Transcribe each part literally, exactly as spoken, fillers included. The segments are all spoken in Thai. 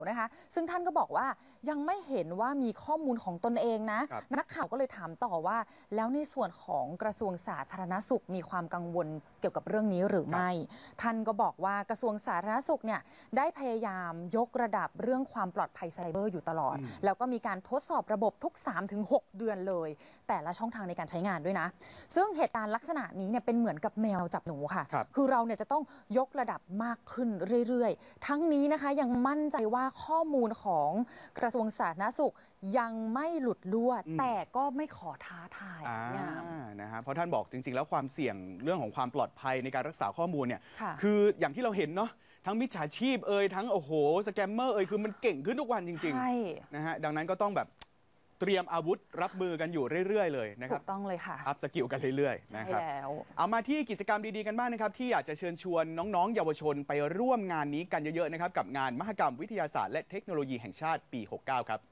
นะคะซึ่งท่านก็บอกว่ายังไม่เห็นว่ามีข้อมูลของตนเองนะนักข่าวก็เลยถามต่อว่าแล้วในส่วนของกระทรวงสาธารณสุขมีความกังวลเกี่ยวกับเรื่องนี้หรือไม่ท่านก็บอกว่ากระทรวงสาธารณสุขเนี่ยได้พยายามยกระดับเรื่องความปลอดภัยไซเบอร์อยู่ตลอดแล้วก็มีการทดสอบระบบทุก สามถึงหก เดือนเลยแต่ละช่องทางในการใช้งานด้วยนะซึ่งเหตุการณ์ลักษณะนี้เนี่ยเป็นเหมือนกับแมวจับหนูค่ะคือเราเนี่ยจะต้องยกระดับมากขึ้นเรื่อยๆทั้งนี้นะคะยังมั่นใจว่าข้อมูลของกระทรวงสาธารณสุขยังไม่หลุดรั่วแต่ก็ไม่ขอท้าทายนะฮะเพราะท่านบอกจริงๆแล้วความเสี่ยงเรื่องของความปลอดภัยในการรักษาข้อมูลเนี่ยคืออย่างที่เราเห็นเนาะทั้งมิจฉาชีพเอ่ยทั้งโอ้โหสแกมเมอร์เอ่ยคือมันเก่งขึ้นทุกวันจริงๆนะฮะดังนั้นก็ต้องแบบเตรียมอาวุธรับมือกันอยู่เรื่อยๆเลยนะครับถูกต้องเลยค่ะอัพสกิลกันเรื่อยๆนะครับเอามาที่กิจกรรมดีๆกันบ้างนะครับที่อยากจะเชิญชวนน้องๆเยาวชนไปร่วมงานนี้กันเยอะๆนะครับกับงานมหกรรมวิทยาศาสตร์และเทคโนโลยีแห่งชาติปีหกสิบเก้าครับ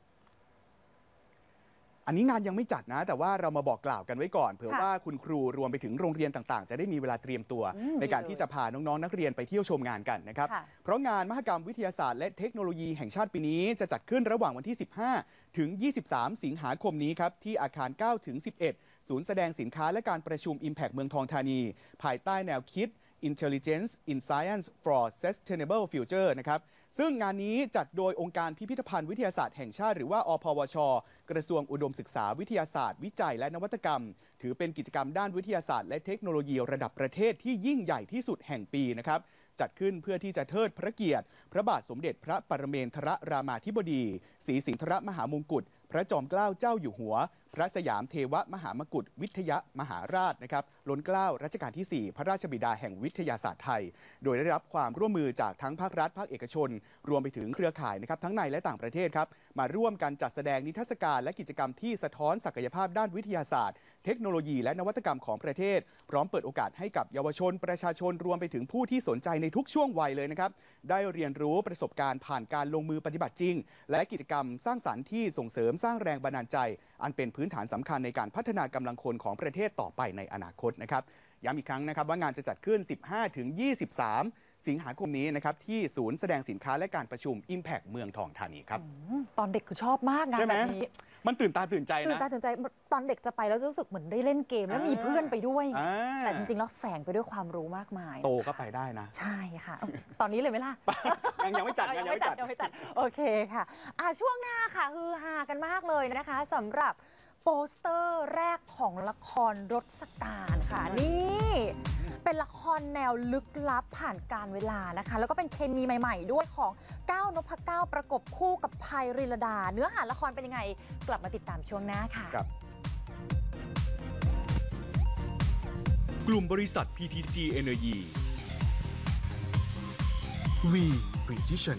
อันนี้งานยังไม่จัดนะแต่ว่าเรามาบอกกล่าวกันไว้ก่อนเผื่อว่าคุณครูรวมไปถึงโรงเรียนต่างๆจะได้มีเวลาเตรียมตัวในการที่จะพาน้องๆนักเรียนไปเที่ยวชมงานกันนะครับเพราะงานมหกรรมวิทยาศาสตร์และเทคโนโลยีแห่งชาติปีนี้จะจัดขึ้นระหว่างวันที่สิบห้าถึงยี่สิบสามสิงหาคมนี้ครับที่อาคารเก้าถึงสิบเอ็ดศูนย์แสดงสินค้าและการประชุม Impact เมืองทองธานีภายใต้แนวคิด Intelligence in Science for Sustainable Future นะครับซึ่งงานนี้จัดโดยองค์การพิพิธภัณฑ์วิทยาศาสตร์แห่งชาติหรือว่าอพวช.กระทรวงอุดมศึกษาวิทยาศาสตร์วิจัยและนวัตกรรมถือเป็นกิจกรรมด้านวิทยาศาสตร์และเทคโนโลยีระดับประเทศที่ยิ่งใหญ่ที่สุดแห่งปีนะครับจัดขึ้นเพื่อที่จะเทิดพระเกียรติพระบาทสมเด็จพระปรเมนทรรามาธิบดีศรีสิงห์มหามงกุฎพระจอมเกล้าเจ้าอยู่หัวพระสยามเทวมหามกุฎวิทยมหาราชนะครับล้นเกล้ารัชกาลที่สี่พระราชบิดาแห่งวิทยาศาสตร์ไทยโดยได้รับความร่วมมือจากทั้งภาครัฐภาคเอกชนรวมไปถึงเครือข่ายนะครับทั้งในและต่างประเทศครับมาร่วมกันจัดแสดงนิทรรศการและกิจกรรมที่สะท้อนศักยภาพด้านวิทยาศาสตร์เทคโนโลยีและนวัตกรรมของประเทศพร้อมเปิดโอกาสให้กับเยาวชนประชาชนรวมไปถึงผู้ที่สนใจในทุกช่วงวัยเลยนะครับได้เรียนรู้ประสบการณ์ผ่านการลงมือปฏิบัติจริงและกิจกรรมสร้างสรรค์ที่ส่งเสริมสร้างแรงบันดาลใจอันเป็นพื้นฐานสำคัญในการพัฒนากำลังคนของประเทศต่อไปในอนาคตนะครับย้ำอีกครั้งนะครับว่างานจะจัดขึ้น สิบห้าถึงยี่สิบสาม สิงหาคมนี้นะครับที่ศูนย์แสดงสินค้าและการประชุม Impact เมืองทองธานีครับตอนเด็กคือชอบมากงานแบบนี้มันตื่นตาตื่นใจนะตื่นตาตื่นใจตอนเด็กจะไปแล้วรู้สึกเหมือนได้เล่นเกมแล้วมีเพื่อนไปด้วยแต่จริงๆแล้วแฝงไปด้วยความรู้มากมายโตก็ไปได้นะใช่ค่ะตอนนี้เลยไหมล่ะยังยังไม่จัดยังไม่จัดยังไม่จัดโอเคค่ะอ่ะช่วงหน้าค่ะฮือฮากันมากเลยนะคะสำหรับโปสเตอร์แรกของละครรศกาลค่ะนี่เป็นละครแนวลึกลับผ่านการเวลานะคะแล้วก็เป็นเคมีใหม่ๆด้วยของก้าวนพเก้าประกบคู่กับไพริลดาเนื้อหาละครเป็นยังไงกลับมาติดตามช่วงหน้าค่ะกลุ่มบริษัท พี ที จี Energy V Precision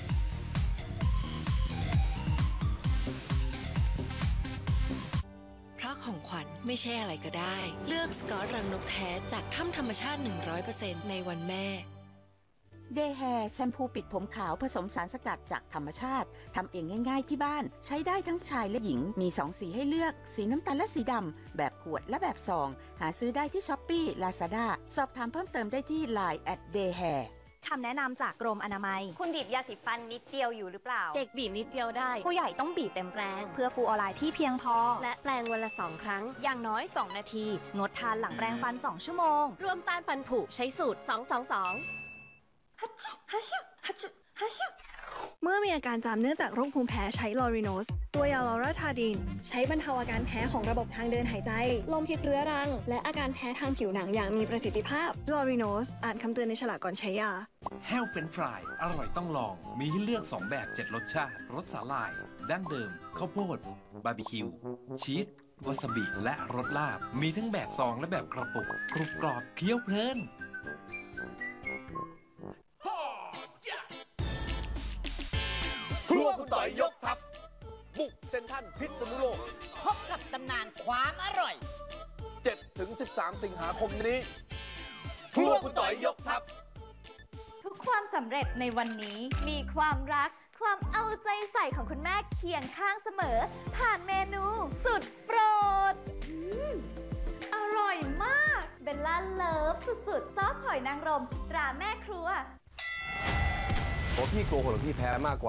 ของขวัญไม่ใช่อะไรก็ได้เลือกสกอตรังนกแท้จากถ้ำธรรมชาติ หนึ่งร้อยเปอร์เซ็นต์ ในวันแม่เดย์แฮร์แชมพูปิดผมขาวผสมสารสกัดจากธรรมชาติทำเองง่ายๆที่บ้านใช้ได้ทั้งชายและหญิงมีสองสีให้เลือกสีน้ำตาลและสีดำแบบขวดและแบบซองหาซื้อได้ที่ ช้อปปี้ ลาซาด้า สอบถามเพิ่มเติมได้ที่ ไลน์ แอท เดย์แฮร์คำแนะนำจากกรมอนามัยคุณบีบยาสีฟันนิดเดียวอยู่หรือเปล่าเด็กบีบนิดเดียวได้ผู้ใหญ่ต้องบีบเต็มแปรงเพื่อฟลูออไรด์ที่เพียงพอและแปรงวันละสองครั้งอย่างน้อยสองนาทีงดทานหลังแปรงฟันสองชั่วโมงร่วมต้านฟันผุใช้สูตรสอง สอง สองฮัชฮัชฮัชฮัชเมื่อมีอาการจามเนื่องจากโรคภูมิแพ้ใช้ลอริโนสตัวยาลอราทาดีนใช้บรรเทาอาการแพ้ของระบบทางเดินหายใจลมพิษเรื้อรังและอาการแพ้ทางผิวหนังอย่างมีประสิทธิภาพลอริโนสอ่านคำเตือนในฉลากก่อนใช้ยาแฮลเฟรนฟรายอร่อยต้องลองมีให้เลือกสองแบบเจ็ดรสชาติรสสาหร่ายดั้งเดิมข้าวโพดบาร์บีคิวชีสวาซาบิและรสลาบมีทั้งแบบซองและแบบกระปุกกรุบกรอบเคี้ยวเพลินครัวคุณต่อยยกทัพบุกเซ็นทรัลพิษณุโลกพบกับตำนานความอร่อยเจ็ดถึงสิบสาม สิงหาคมนี้ครัวคุณต่อยยกทัพทุกความสำเร็จในวันนี้มีความรักความเอาใจใส่ของคุณแม่เคียงข้างเสมอผ่านเมนูสุดโปรดอร่อยมากเบลล่าเลิฟสุดๆซอสหอยนางรมตราแม่ครัวเพราะพี่กลัวคนของพี่แพ้มากกว่า